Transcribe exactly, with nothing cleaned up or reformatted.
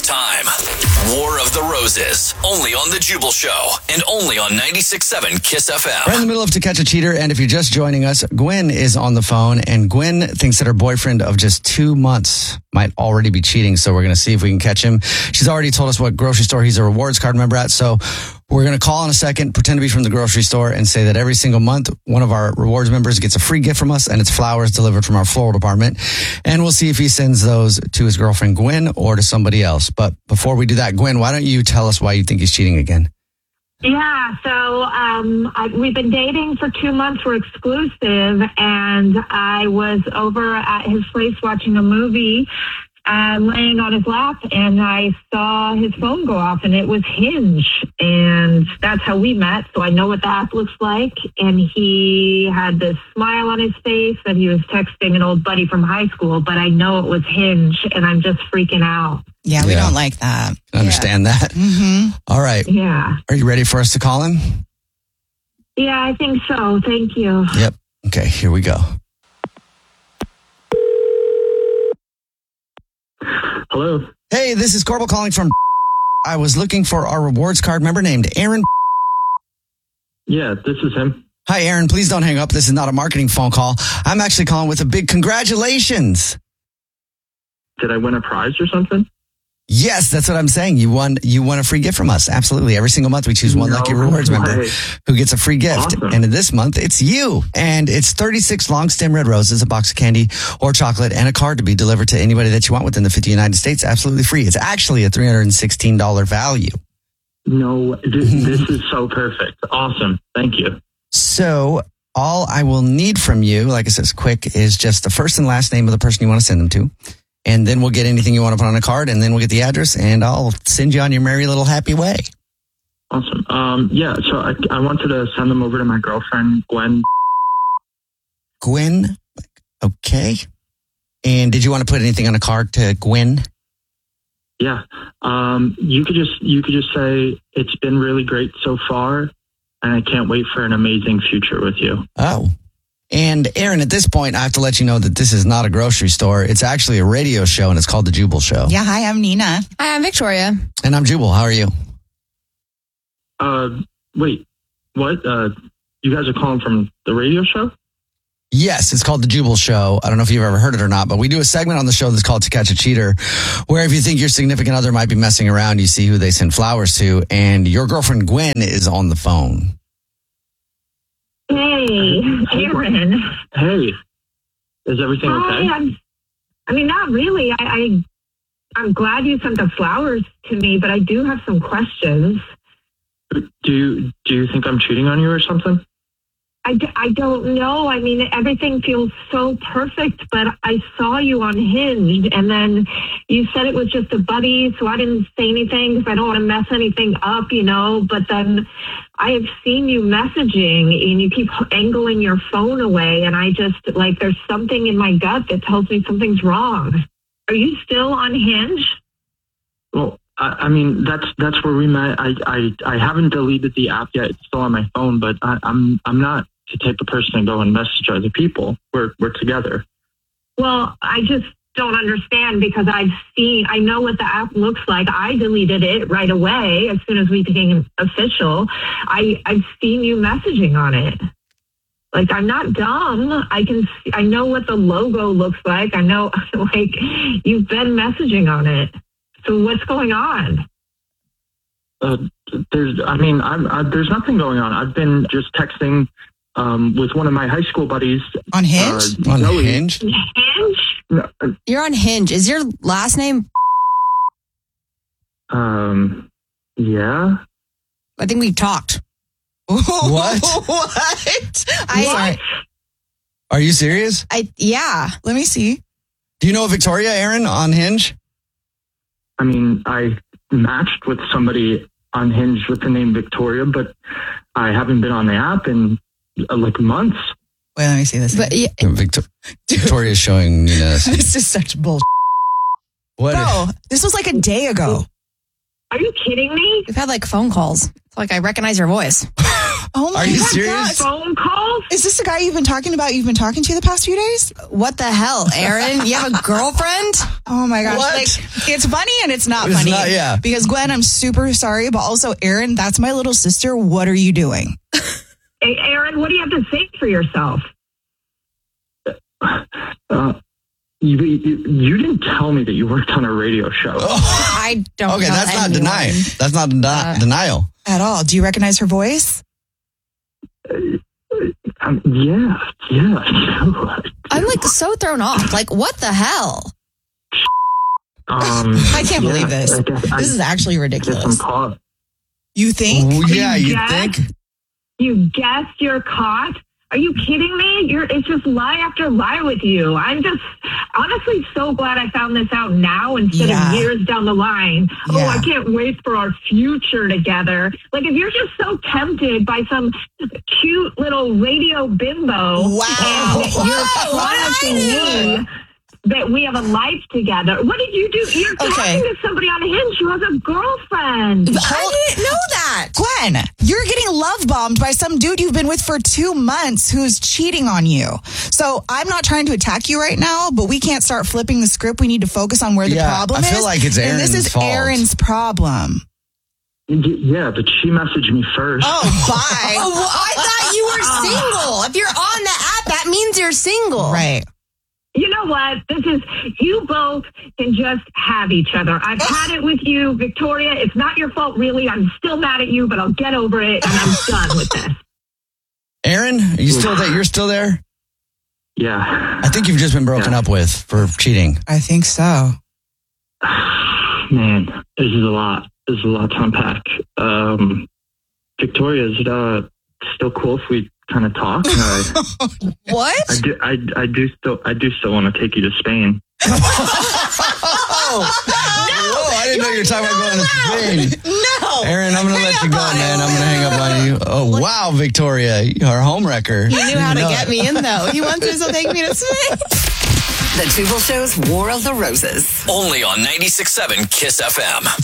time. War of the Roses. Only on The Jubal Show. And only on ninety-six point seven Kiss F M. We're in the middle of To Catch a Cheater. And if you're just joining us, Gwen is on the phone. And Gwen thinks that her boyfriend of just two months might already be cheating. So we're going to see if we can catch him. She's already told us what grocery store he's a rewards card member at. So we're going to call in a second, pretend to be from the grocery store, and say that every single month, one of our rewards members gets a free gift from us, and it's flowers delivered from our floral department. And we'll see if he sends those to his girlfriend, Gwen, or to somebody else. But before we do that, Gwen, why don't you tell us why you think he's cheating again? Yeah, so um, I, we've been dating for two months. We're exclusive, and I was over at his place watching a movie, uh, laying on his lap, and I saw his phone go off, and it was Hinge, and that's how we met. So I know what the app looks like, and he had this smile on his face that he was texting an old buddy from high school, but I know it was Hinge, and I'm just freaking out. Yeah, we Yeah. don't like that. I understand that. Mm-hmm. All right. Yeah. Are you ready for us to call him? Yeah, I think so. Thank you. Yep. Okay, here we go. Hello. Hey, this is Corbel calling from... I was looking for our rewards card member named Aaron. Yeah, this is him. Hi, Aaron. Please don't hang up. This is not a marketing phone call. I'm actually calling with a big congratulations. Did I win a prize or something? Yes, that's what I'm saying. You won you won a free gift from us. Absolutely. Every single month we choose one No lucky rewards member way. who gets a free gift. Awesome. And this month it's you. And it's thirty-six long stem red roses, a box of candy or chocolate, and a card to be delivered to anybody that you want within the fifty United States. Absolutely free. It's actually a three hundred sixteen dollars value. No, this, this is so perfect. Awesome. Thank you. So all I will need from you, like I said, quick, is just the first and last name of the person you want to send them to. And then we'll get anything you want to put on a card, and then we'll get the address, and I'll send you on your merry little happy way. Awesome. Um, yeah, so I, I wanted to send them over to my girlfriend, Gwen. Gwen, okay. And did you want to put anything on a card to Gwen? Yeah. Um, you could just you could just say it's been really great so far, and I can't wait for an amazing future with you. Oh. And Aaron, at this point, I have to let you know that this is not a grocery store. It's actually a radio show, and it's called The Jubal Show. Yeah, hi, I'm Nina. Hi, I'm Victoria. And I'm Jubal. How are you? Uh, wait, what? Uh, you guys are calling from the radio show? Yes, it's called The Jubal Show. I don't know if you've ever heard it or not, but we do a segment on the show that's called To Catch a Cheater, where if you think your significant other might be messing around, you see who they send flowers to, and your girlfriend Gwen is on the phone. Hey, Aaron. Hey, is everything Hi, okay? I'm, I mean, not really. I, I, I'm glad you sent the flowers to me, but I do have some questions. Do you do you think I'm cheating on you or something? I, d- I don't know. I mean, everything feels so perfect, but I saw you on Hinge, and then you said it was just a buddy, so I didn't say anything because I don't want to mess anything up, you know, but then I have seen you messaging, and you keep angling your phone away, and I just, like, there's something in my gut that tells me something's wrong. Are you still on Hinge? Well, I, I mean, that's that's where we met. I, I I haven't deleted the app yet. It's still on my phone, but I, I'm I'm not the type of person to go and message other people. We're we're together. Well, I just don't understand because I've seen, I know what the app looks like. I deleted it right away as soon as we became official. I, I've seen you messaging on it. Like, I'm not dumb. I can, see, I know what the logo looks like. I know, like, you've been messaging on it. So what's going on? Uh, there's, I mean, I'm, I, there's nothing going on. I've been just texting um, with one of my high school buddies. On Hinge? Uh, On Zoe. Hinge? Hinge? No, uh, You're on Hinge. Is your last name? um, yeah. I think we talked. What? What? I, What? Are you serious? I yeah. Let me see. Do you know Victoria, Aaron, on Hinge? I mean, I matched with somebody on Hinge with the name Victoria, but I haven't been on the app in uh, like months. Wait, let me see this. But yeah, Victor- Victoria's showing Nina. This is such bullshit. What? Bro, this was like a day ago. Are you kidding me? we've had like phone calls. It's like I recognize your voice. Oh my Are you God. serious? Phone calls? Is this the guy you've been talking about? You've been talking to the past few days? What the hell, Aaron? You have a girlfriend? Oh my gosh. What? Like, it's funny and it's not It's funny. not, yeah. Because Gwen, I'm super sorry, but also Aaron, that's my little sister. What are you doing? Hey, Aaron, what do you have to say for yourself? Uh, you, you you didn't tell me that you worked on a radio show. I don't Okay, tell that's not anyone. denying. That's not deni- Uh, denial. At all. Do you recognize her voice? Um, yeah, yeah. I'm like so thrown off. Like, what the hell? Um, I can't yeah, believe this. I guess I This is actually guess I'm ridiculous. caught. You think? Ooh, yeah, you Yes. think? You guessed you're caught? Are you kidding me? You're, it's just lie after lie with you. I'm just honestly so glad I found this out now instead Yeah. of years down the line. Oh, Yeah. I can't wait for our future together. Like, if you're just so tempted by some cute little radio bimbo Wow. and you're promising me that we have a life together. What did you do? You're Okay. talking to somebody on Hinge who has a girlfriend. I didn't know that. Gwen, you're getting love bombed by some dude you've been with for two months who's cheating on you. So I'm not trying to attack you right now, but we can't start flipping the script. We need to focus on where the Yeah, problem I is. feel like it's And this Aaron's is fault. Aaron's problem. Y- Yeah, but she messaged me first. Oh, bye. Oh, well, I thought you were single. If you're on the app, that means you're single. Right. You know what? This is, you both can just have each other. I've had it with you, Victoria. It's not your fault, really. I'm still mad at you, but I'll get over it, and I'm done with this. Aaron, are you still there? You're still there? Yeah. I think you've just been broken Yeah. up with for cheating. I think so. Man, this is a lot. This is a lot to unpack. Um, Victoria, is it uh, still cool if we kind of talk? I, What? I do. I, I do still. I do still want to take you to Spain. Oh, Whoa, I didn't know you were talking about going to Spain. No. Aaron, I'm going to let you go, man. I'm going to hang up on you. Oh, wow, Victoria, our home wrecker. He knew how to get me in, though. He wants to still take me to Spain. The Jubal Show's War of the Roses. Only on ninety-six point seven Kiss F M.